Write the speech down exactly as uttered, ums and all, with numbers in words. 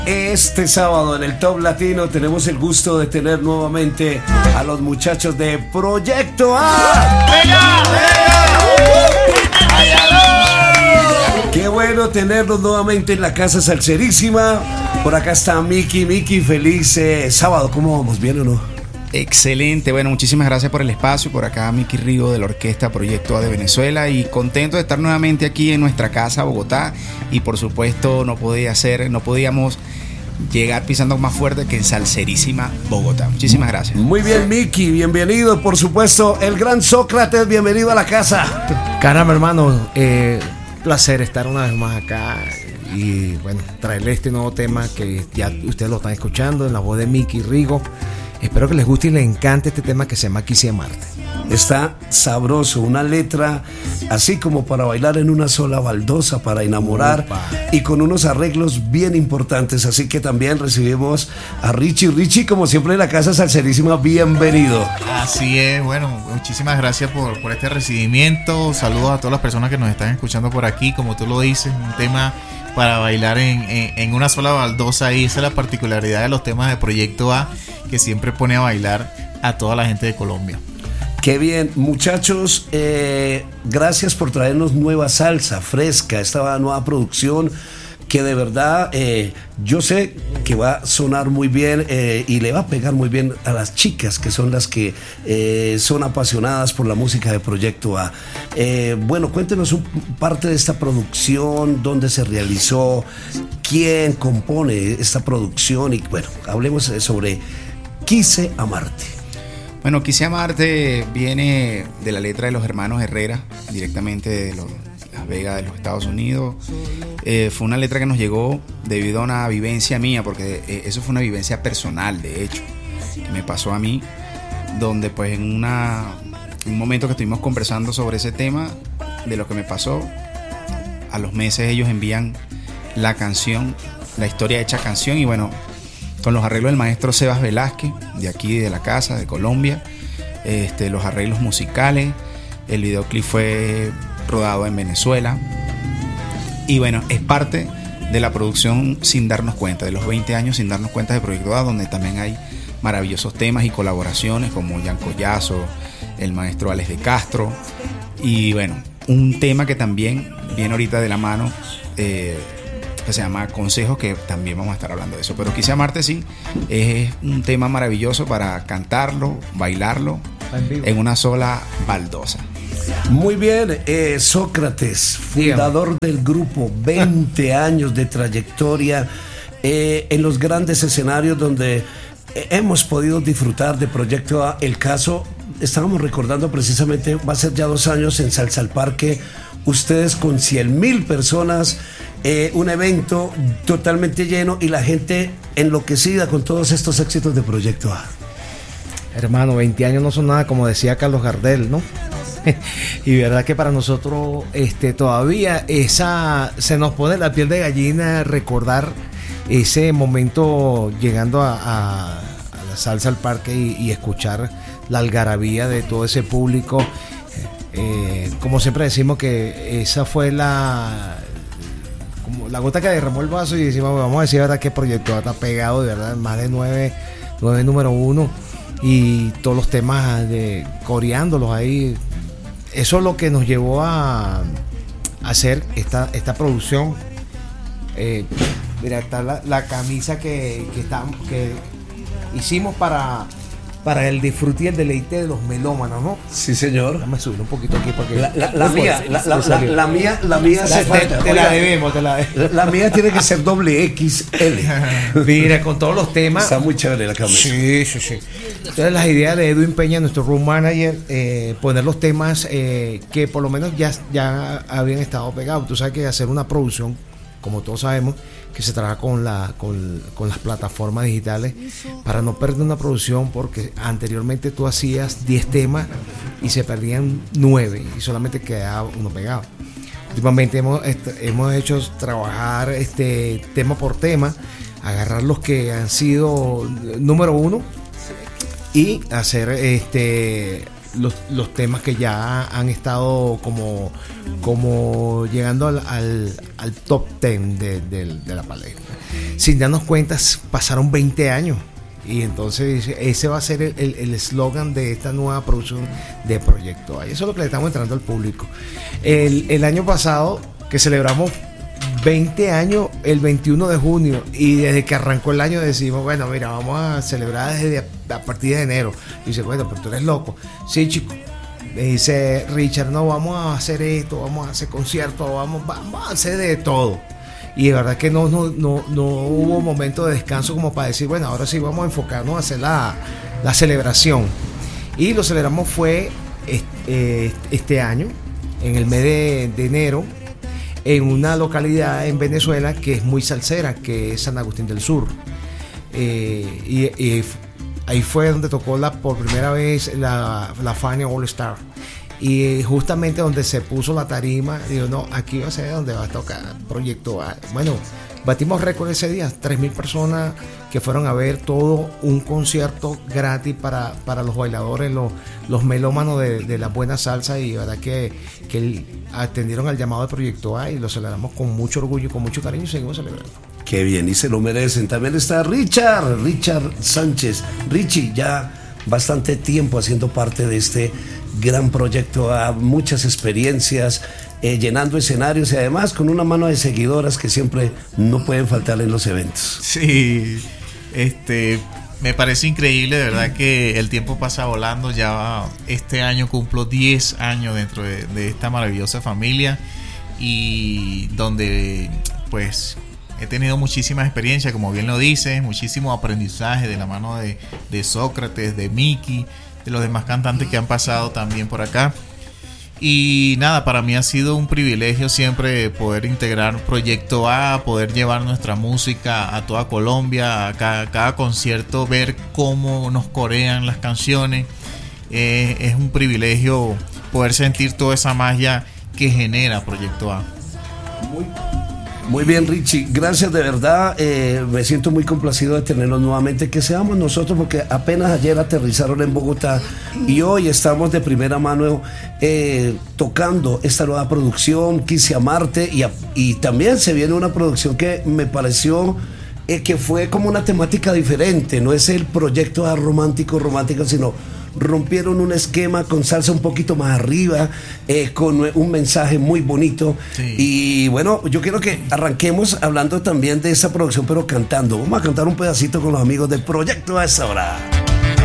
Este sábado en el Top Latino tenemos el gusto de tener nuevamente a los muchachos de Proyecto A. ¡Venga! ¡Venga! Qué bueno tenerlos nuevamente en la casa salserísima. Por acá está Miki. Miki, feliz eh, sábado. ¿Cómo vamos? ¿Bien o no? Excelente, bueno, muchísimas gracias por el espacio. Por acá Miki Rigo de la Orquesta Proyecto A de Venezuela, y contento de estar nuevamente aquí en nuestra casa, Bogotá. Y por supuesto no podía ser, no podíamos llegar pisando más fuerte que en salserísima Bogotá. Muchísimas gracias. Muy bien, Miki, bienvenido. Por supuesto, el gran Sócrates, bienvenido a la casa. Caramba, hermano, eh, placer estar una vez más acá y bueno, traerle este nuevo tema que ya ustedes lo están escuchando en la voz de Miki Rigo. Espero que les guste y les encante este tema que se llama Quise Amarte. Está sabroso, una letra así como para bailar en una sola baldosa, para enamorar. Opa. Y con unos arreglos bien importantes. Así que también recibimos a Richie. Richie, como siempre en la casa salserísima, bienvenido. Así es, bueno, muchísimas gracias por, por este recibimiento. Saludos a todas las personas que nos están escuchando por aquí. Como tú lo dices, un tema para bailar en, en, en una sola baldosa, y esa es la particularidad de los temas de Proyecto A, que siempre pone a bailar a toda la gente de Colombia. Qué bien, muchachos, eh, gracias por traernos nueva salsa fresca, esta nueva producción que de verdad eh, yo sé que va a sonar muy bien eh, y le va a pegar muy bien a las chicas, que son las que eh, son apasionadas por la música de Proyecto A. Eh, bueno, cuéntenos un, parte de esta producción, dónde se realizó, quién compone esta producción, y bueno, hablemos sobre Quise Amarte. Bueno, Quise Amarte viene de la letra de los hermanos Herrera, directamente de los, Las Vegas de los Estados Unidos. Eh, fue una letra que nos llegó debido a una vivencia mía, porque eh, eso fue una vivencia personal, de hecho, que me pasó a mí, donde pues en una, un momento que estuvimos conversando sobre ese tema, de lo que me pasó, a los meses ellos envían la canción, la historia hecha canción, y bueno, con los arreglos del maestro Sebas Velázquez, de aquí de la casa, de Colombia, este, los arreglos musicales. El videoclip fue rodado en Venezuela, y bueno, es parte de la producción Sin Darnos Cuenta, de los veinte años Sin Darnos Cuenta de Proyecto A, donde también hay maravillosos temas y colaboraciones como Jan Collazo, el maestro Alex de Castro, y bueno, un tema que también viene ahorita de la mano, eh, que se llama Consejos, que también vamos a estar hablando de eso. Pero Quise Amarte sí es un tema maravilloso para cantarlo, bailarlo en una sola baldosa. Muy bien, eh, Sócrates, fundador del grupo, veinte años de trayectoria eh, en los grandes escenarios donde eh, hemos podido disfrutar de Proyecto A. El caso, estábamos recordando precisamente, va a ser ya dos años en Salsa al Parque, ustedes con cien mil personas, eh, un evento totalmente lleno y la gente enloquecida con todos estos éxitos de Proyecto A. Hermano, veinte años no son nada, como decía Carlos Gardel, ¿no? Y verdad que para nosotros este, todavía esa se nos pone la piel de gallina recordar ese momento llegando a, a, a la Salsa al Parque y, y escuchar la algarabía de todo ese público. Eh, como siempre decimos que esa fue la como la gota que derramó el vaso, y decimos, vamos a decir verdad que Proyecto A está pegado, de verdad, más de nueve, nueve número uno, y todos los temas de coreándolos ahí. Eso es lo que nos llevó a, a hacer esta, esta producción. Eh, mira, está la, la camisa que, que, está, que hicimos para, para el disfrute y el deleite de los melómanos, ¿no? Sí, señor. Déjame subir un poquito aquí porque la, la, la, mía, la, la, la, la mía, la mía, la, se te, falta. te la debemos, te la debemos. La, la mía tiene que ser doble equis ele. Mira, con todos los temas. Está muy chévere la camisa. Sí, sí, sí. Entonces las ideas de Edwin Peña, nuestro room manager, eh, poner los temas eh, que por lo menos ya, ya habían estado pegados. Tú sabes que hacer una producción, como todos sabemos, que se trabaja con, la, con, con las plataformas digitales, para no perder una producción, porque anteriormente tú hacías diez temas y se perdían nueve y solamente quedaba uno pegado. Últimamente hemos, este, hemos hecho trabajar este, tema por tema, agarrar los que han sido número uno y hacer este los, los temas que ya han estado como, como llegando al, al, al top ten de, de, de la palestra. Sin darnos cuenta, pasaron veinte años. Y entonces ese va a ser el eslogan de esta nueva producción de Proyecto A. Y eso es lo que le estamos entrando al público. El, el año pasado, que celebramos veinte años el veintiuno de junio, y desde que arrancó el año decimos, bueno, mira, vamos a celebrar desde a, a partir de enero. Y dice, bueno, pero tú eres loco. Sí, chico. Me dice Richard, no, vamos a hacer esto, vamos a hacer conciertos, vamos, vamos a hacer de todo. Y de verdad que no, no, no, no hubo momento de descanso como para decir, bueno, ahora sí vamos a enfocarnos a hacer la, la celebración. Y lo celebramos fue este, este año, en el mes de, de enero, en una localidad en Venezuela que es muy salsera, que es San Agustín del Sur. Eh, y, y ahí fue donde tocó la, por primera vez la, la Fania All Star. Y justamente donde se puso la tarima, digo, no, aquí va a ser donde va a tocar Proyecto A. Bueno, batimos récord ese día, tres mil personas que fueron a ver todo un concierto gratis para, para los bailadores, los, los melómanos de, de la buena salsa, y verdad que, que atendieron al llamado de Proyecto A y lo celebramos con mucho orgullo y con mucho cariño y seguimos celebrando. Qué bien, y se lo merecen. También está Richard, Richard Sánchez. Richie, ya bastante tiempo haciendo parte de este gran Proyecto A, muchas experiencias, eh, llenando escenarios y además con una mano de seguidoras que siempre no pueden faltar en los eventos. Sí, este, me parece increíble, de verdad que el tiempo pasa volando. Ya este año cumplo diez años dentro de, de esta maravillosa familia, y donde pues he tenido muchísimas experiencias, como bien lo dices, muchísimo aprendizaje de la mano de, de Sócrates, de Miki, de los demás cantantes que han pasado también por acá. Y nada, para mí ha sido un privilegio siempre poder integrar Proyecto A, poder llevar nuestra música a toda Colombia, a cada, cada concierto, ver cómo nos corean las canciones. Eh, es un privilegio poder sentir toda esa magia que genera Proyecto A. Muy Muy bien, Richie, gracias de verdad, eh, me siento muy complacido de tenerlos nuevamente, que seamos nosotros, porque apenas ayer aterrizaron en Bogotá y hoy estamos de primera mano eh, tocando esta nueva producción, Quise Amarte, y, y también se viene una producción que me pareció eh, que fue como una temática diferente, no es el Proyecto A romántico, romántico, sino rompieron un esquema con salsa un poquito más arriba, eh, con un mensaje muy bonito. Sí. Y bueno, yo quiero que arranquemos hablando también de esa producción, pero cantando. Vamos a cantar un pedacito con los amigos del Proyecto A esta hora.